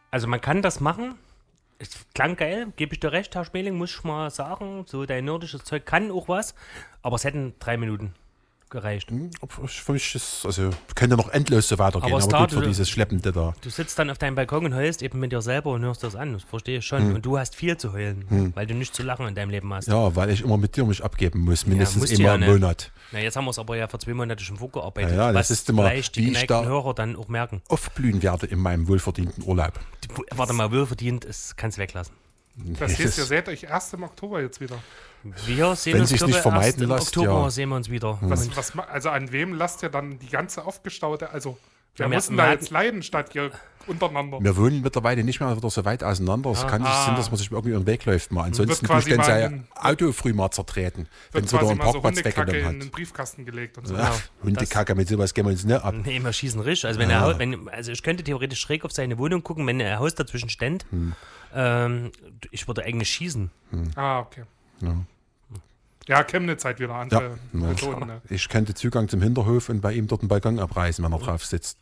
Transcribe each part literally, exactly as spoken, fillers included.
Also man kann das machen. Es klang geil, gebe ich dir recht, Herr Schmeling, muss ich mal sagen. So dein nordisches Zeug kann auch was, aber es hätten drei Minuten gereicht. Hm, für mich ist, also könnte noch endlos so weitergehen, Aber, aber, aber gut du, für dieses Schleppende da. Du sitzt dann auf deinem Balkon und heulst eben mit dir selber und hörst das an, das verstehe ich schon. Hm. Und du hast viel zu heulen, hm. weil du nichts zu lachen in deinem Leben hast. Ja, weil ich immer mit dir mich abgeben muss, mindestens ja, einmal ja im Monat. Na, jetzt haben wir es aber ja für zwei Monate schon vorgearbeitet, ja, ja, das was ist immer, vielleicht die wie geneigten ich da Hörer dann auch merken. Aufblühen werde in meinem wohlverdienten Urlaub. Die, warte mal, wohlverdient, das kannst du weglassen. Das heißt, ihr seht euch erst im Oktober jetzt wieder. Wir sehen Wenn uns sich's nicht vermeiden erst im lässt, Oktober ja. sehen wir uns wieder. Hm. Was, was, also an wem lasst ihr dann die ganze aufgestaute, also wer Ja, wir- muss denn wir da hatten- jetzt leiden, statt ihr untereinander? Wir wohnen mittlerweile nicht mehr wieder so weit auseinander. Es Ah. kann nicht Ah. sein, dass man sich irgendwie über den Weg läuft. Mal. Ansonsten quasi durch den mal sein in- Auto früh mal zertreten, wenn Wird es wieder quasi einen mal so Parkplatz Hundekacke weggenommen in den hat. Briefkasten gelegt und so. Ach, Hundekacke, mit sowas gehen wir uns nicht ab. Nee, wir schießen richtig. Also, wenn Ja. er, wenn, also ich könnte theoretisch schräg auf seine Wohnung gucken, wenn ein Haus dazwischen stände. Hm. Ähm, ich würde eigentlich schießen. Ah, okay. Ja. Ja, Chemnitz halt wieder andere Ja, Methoden. Ne? Ich könnte Zugang zum Hinterhof und bei ihm dort einen Balkon abreißen, wenn er drauf sitzt.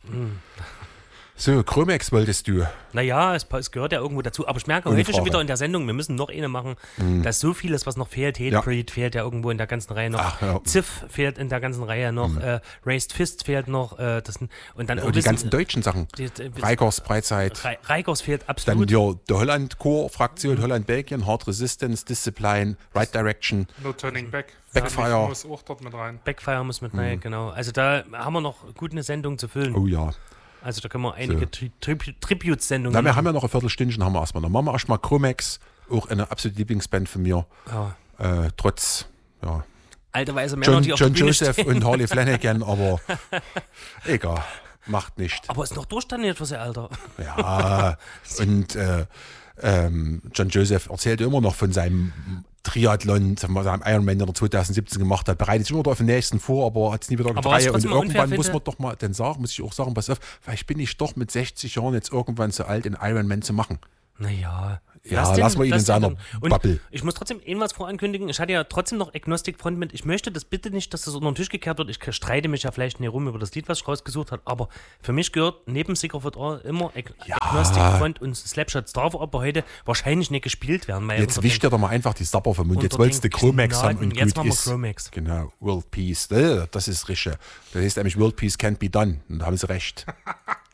So, Chromex wolltest du. Naja, es, es gehört ja irgendwo dazu. Aber ich merke Ohne heute schon Frage. wieder in der Sendung, wir müssen noch eine machen, dass so vieles, was noch fehlt, Ja. Hatebreed fehlt ja irgendwo in der ganzen Reihe noch. Ach, ja. Ziff fehlt in der ganzen Reihe noch. Äh, Raised Fist fehlt noch. Äh, das, und dann Ja, auch und die wissen- ganzen deutschen Sachen. die- die- Reikers, Breizeit. Re Reikers fehlt Dann absolut. die, die Holland-Core-Fraktion, Holland-Belgien, Hard Resistance, Discipline, Right Direction. No Turning Back. Backfire. Fand ich, muss auch dort mit rein. Backfire muss mit rein, genau. Also da haben wir noch gut eine Sendung zu füllen. Oh ja. Also da können wir einige Tri Tri Tribute-Sendungen Na, wir machen. haben ja noch ein Viertelstündchen, haben wir erstmal. Dann machen wir erstmal Chromex, auch eine absolute Lieblingsband von mir. Ja. Äh, trotz, ja. Alte weiße Männer, John, die auf John der Bühne Joseph stehen. und Harley Flanagan, aber egal, macht nicht. Aber ist noch durchstaniert für sie, Alter. Ja, und äh, ähm, John Joseph erzählt immer noch von seinem Triathlon, seinem Ironman, den er zwanzig siebzehn gemacht hat, bereitet sich immer noch auf den nächsten vor, aber hat es nie wieder Aber was getragen. ich Und trotzdem unfair irgendwann muss finde- man doch mal dann sagen, muss ich auch sagen, pass auf, vielleicht bin ich doch mit sechzig Jahren jetzt irgendwann so alt, einen Ironman zu machen. Naja. Ja, lassen wir ihn in seiner Und Bubble. ich muss trotzdem irgendwas vorankündigen. Ich hatte ja trotzdem noch Agnostic Front mit. Ich möchte das bitte nicht, dass das unter den Tisch gekehrt wird. Ich streite mich ja vielleicht nicht rum über das Lied, was ich rausgesucht habe. Aber für mich gehört neben Sicker for All immer Ag Ja. Agnostic Front und Slapshots drauf, aber heute wahrscheinlich nicht gespielt werden. Weil Jetzt unter wischt den- dir doch mal einfach die Sapper vom Mund. Jetzt unter wolltest du den Chromex haben Gnaden. und Jetzt gut machen wir ist. Chromex. Genau, World Peace. Äh, Das ist richtig. Das heißt nämlich World Peace can't be done. Und da haben sie recht.